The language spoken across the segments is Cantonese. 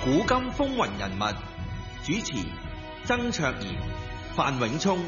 古今風雲人物，主持曾卓然、范永聰。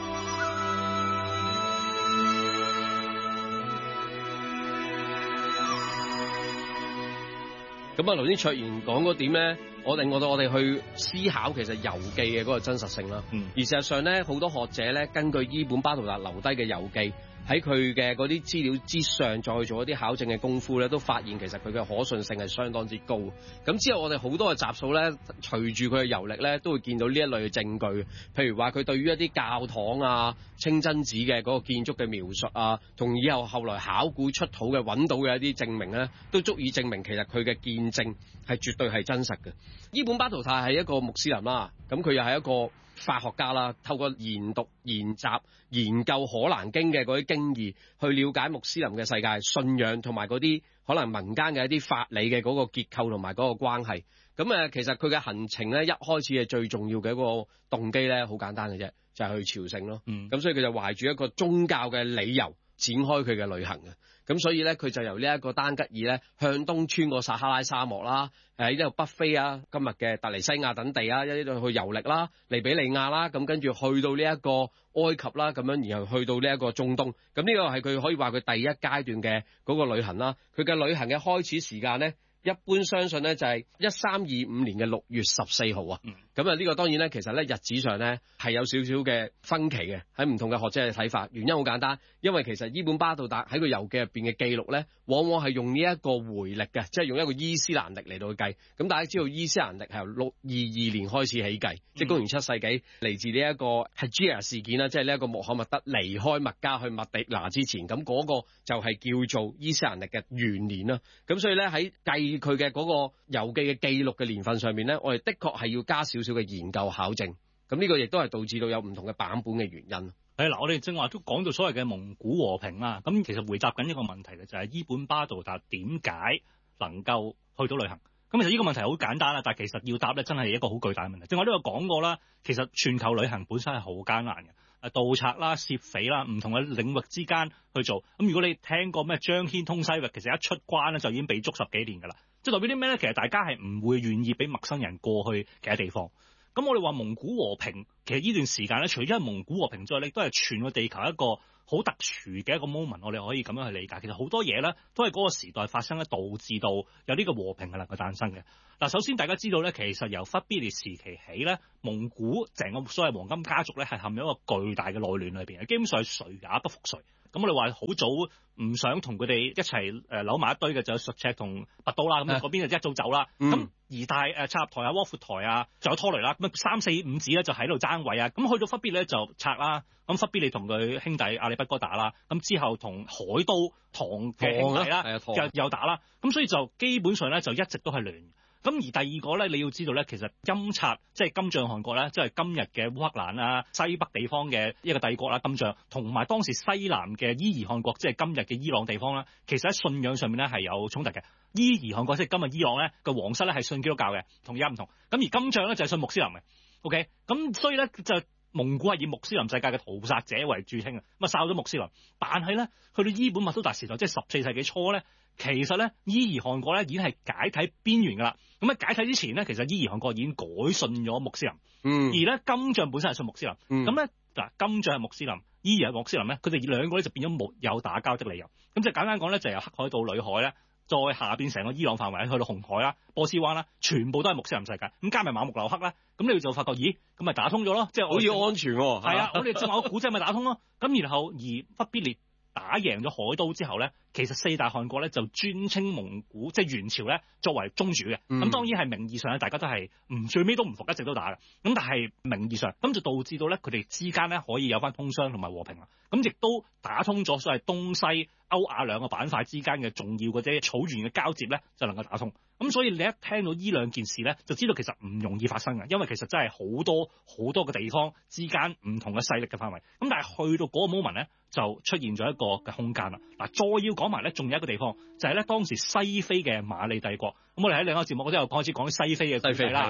咁啊，頭先卓然講嗰點咧，我哋去思考其實遊記嘅嗰個真實性啦。而事實上咧，好多學者咧根據伊本巴圖達留低嘅遊記，喺佢嘅嗰啲資料之上，再去做一啲考證嘅功夫咧，都發現其實佢嘅可信性係相當之高。咁之後我哋好多嘅集數咧，隨住佢嘅遊歷咧，都會見到呢一類嘅證據。譬如話佢對於一啲教堂啊、清真寺嘅嗰個建築嘅描述啊，同以後來考古出土嘅揾到嘅一啲證明咧，都足以證明其實佢嘅見證係絕對係真實嘅。伊本巴圖達係一個穆斯林啦，咁佢又係一個法學家啦，透過研讀、研習、研究可蘭經嘅嗰啲經義，去了解穆斯林嘅世界信仰同埋嗰啲可能民間嘅一啲法理嘅嗰個結構同埋嗰個關係。咁其實佢嘅行程咧，一開始嘅最重要嘅一個動機咧，好簡單嘅啫，就係去朝聖咯。咁所以佢就懷住一個宗教嘅理由展開佢嘅旅行嘅。咁所以咧，佢就由呢一個丹吉爾咧向東穿過撒哈拉沙漠啦，喺呢度北非啊，今日嘅突尼西亞等地啊，一度去遊歷啦，利比里亞啦，咁跟住去到呢一個埃及啦，咁樣然後去到呢一個中東。咁呢個係佢可以話佢第一階段嘅嗰個旅行啦。佢嘅旅行嘅開始時間咧，一般相信咧就係1325年嘅6月14號啊。咁呢個當然咧，其實咧日子上咧係有少少嘅分歧嘅，喺唔同嘅學者嘅睇法。原因好簡單，因為其實伊本巴圖達喺個遊記入邊嘅記錄咧，往往係用呢一個回歷嘅，即係用一個伊斯蘭歷嚟到去計。咁大家知道伊斯蘭歷係由622年開始起計，即係公元7世紀，嚟自呢一個 Hijra 事件啦，即係呢一個穆罕默德離開麥加去麥地那之前，咁嗰個就係叫做伊斯蘭歷嘅元年啦。咁所以咧喺計佢嘅嗰個遊記嘅記錄嘅年份上面咧，我哋的確係要加少少嘅研究考證。咁呢個亦都係導致到有唔同嘅版本嘅原因。 嗱，我哋正話都講到所謂嘅蒙古和平啦。咁其實回答緊一個問題嘅就係伊本巴圖達點解能夠去到旅行？咁其實呢個問題好簡單啦，但係其實要答咧真係一個好巨大嘅問題。正話都有講過啦，其實全球旅行本身係好艱難嘅，盜賊啦、竊匪啦，唔同嘅領域之間去做。咁如果你聽過咩張騫通西域，其實一出關咧就已經被捉10幾年㗎啦。即係代表啲咩咧？其實大家係唔會願意俾陌生人過去其他地方。咁我哋話蒙古和平，其實呢段時間咧，除咗係蒙古和平之外，亦都係全個地球一個好特殊嘅一個 moment，我哋可以咁樣去理解。其實好多嘢咧，都係嗰個時代發生咧，導致到有呢個和平嘅能夠誕生嘅。嗱，首先大家知道咧，其實由忽必烈時期起咧，蒙古成個所謂黃金家族咧，係陷入一個巨大嘅內亂裏邊，基本上係誰也不服誰。咁我哋話好早唔想同佢哋一齊扭埋一堆嘅，就有術赤同拔都啦。咁嗰邊就一早走啦。咁而大察合台啊、窩闊台啊，仲有拖雷啦。咁3、4、5子咧就喺度爭位啊。咁去到忽必烈咧就拆啦。咁忽必烈同佢兄弟阿里不哥打啦。咁之後同海都唐嘅兄弟啦，又打啦。咁所以就基本上咧就一直都係亂。咁而第二個咧，你要知道咧，其實欽察即係金帳汗國咧，即係今日嘅烏克蘭啊、西北地方嘅一個帝國啦，金帳同埋當時西南嘅伊兒汗國，即係今日嘅伊朗地方啦，其實喺信仰上面咧係有衝突嘅。伊兒汗國即係今日伊朗咧個皇室咧係信基督教嘅，同而家唔同。咁而金帳咧就係信穆斯林嘅。OK，咁所以咧就蒙古係以穆斯林世界嘅屠殺者為著稱啊，咁啊殺咗穆斯林。但係咧去到伊本麥都達時代，即係14世紀初咧。其實咧，伊兒汗國咧已經係解體邊緣㗎啦。咁喺解體之前咧，其實伊兒汗國已經改信咗穆斯林。而咧金帳本身係信穆斯林。咁咧嗱，金帳係穆斯林，伊兒係穆斯林咧，佢哋兩個咧就變咗沒有打交的理由。咁即係簡單講咧，就由黑海到裏海咧，再下邊成個伊朗範圍去到紅海啦、波斯灣啦，全部都係穆斯林世界。咁加埋馬木留克啦，咁你就發覺，咦，咁咪打通咗咯？即係好似安全喎。係啊，我哋正話個古仔咪打通咯。咁然後而忽必烈打贏咗海都之後咧，其實4大汗國咧就專稱蒙古，即係元朝咧作為宗主嘅。咁當然係名義上咧，大家都係最尾都唔服，一直都打嘅。咁但係名義上，咁就導致到咧佢哋之間咧可以有翻通商同埋和平啦。咁亦都打通咗所謂東西歐亞兩個板塊之間嘅重要嘅草原嘅交接咧，就能夠打通。咁所以你一聽到呢兩件事咧，就知道其實唔容易發生嘅，因為其實真係好多嘅地方之間唔同嘅勢力嘅範圍。咁但係去到嗰個 moment 咧，就出現咗一個嘅空間啦。嗱，再要講埋咧，仲有一個地方就係咧當時西非嘅馬里帝國。咁我哋喺另一個節目我都有開始講西非嘅西非啦。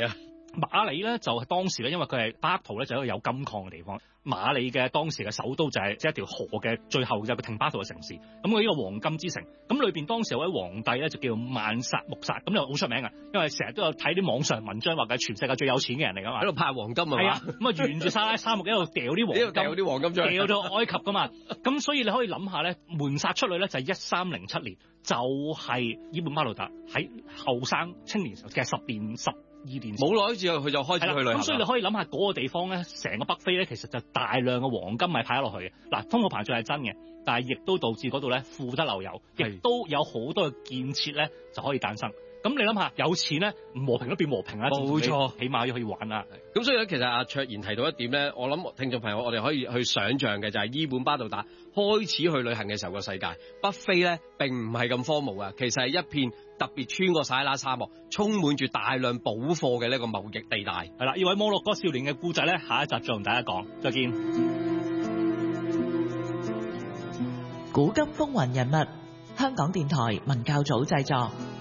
馬里咧就係當時咧，因為佢係巴圖咧就係一個有金礦嘅地方。馬里嘅當時嘅首都就係即係一條河嘅最後就係廷巴圖嘅城市。咁佢呢個黃金之城，咁裏邊當時有位皇帝咧就叫曼薩穆薩，咁就好出名啊，因為成日都有睇啲網上文章話佢係全世界最有錢嘅人嚟噶嘛， 喺度派黃金啊嘛。 係啊，咁啊沿住撒拉沙漠一路掉啲黃金， 掉啲黃金出嚟， 掉到埃及噶嘛。咁所以你可以諗下咧，門薩出嚟咧就係1307年，就係伊本巴魯達喺後生青年時候嘅10年12年冇耐之後佢就開始去旅行。 咁所以你可以諗下嗰個地方咧，成個北非咧其實就大量嘅黃金係派咗落去嘅。嗱，通貨膨脹係真嘅，但係亦都導致嗰度咧富得流油，亦都有好多嘅建設咧就可以誕生。咁你諗下，有錢咧唔和平都變和平啦， 冇錯， 起碼要可以玩啦。 咁所以咧，其實阿卓然提到一點咧，我諗聽眾朋友我哋可以去想像嘅就係伊本巴杜達開始去旅行嘅時候個世界，北非咧並唔係咁荒蕪啊，其實係一片特別穿過撒哈拉沙漠，充滿住大量寶貨嘅呢個貿易地帶。 係啦，呢位摩洛哥少年嘅故仔咧，下一集再同大家講，再見。 古今風雲人物，香港電台文教組製作。